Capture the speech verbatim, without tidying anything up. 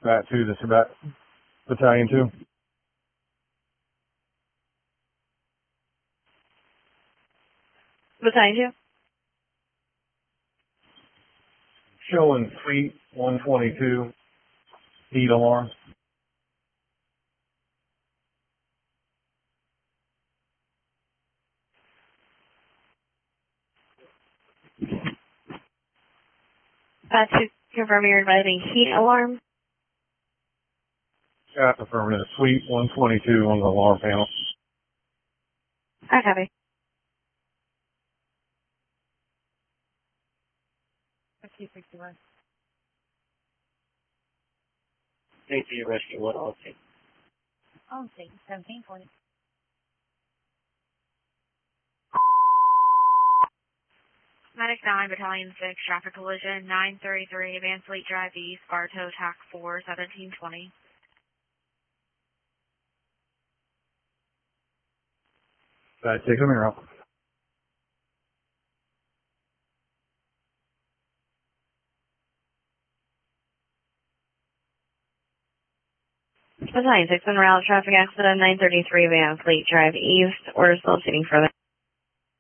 Bat two, this is Bat Battalion two. Battalion two. Showing Suite one twenty-two, heat alarm. Bat two, confirm you're advising heat alarm. Got affirmative. Suite one twenty-two on the alarm panel. I copy. two sixty-one. Safety rescue, what all take? Oh, safety, seventeen twenty. Medic nine, Battalion six, traffic collision, nine thirty-three, Van Fleet Drive East, Bartow, T A C four, seventeen twenty. Bat six, come here, up. Battalion six, en route, traffic accident, nine thirty-three, Van Fleet Drive East. Order still proceeding further.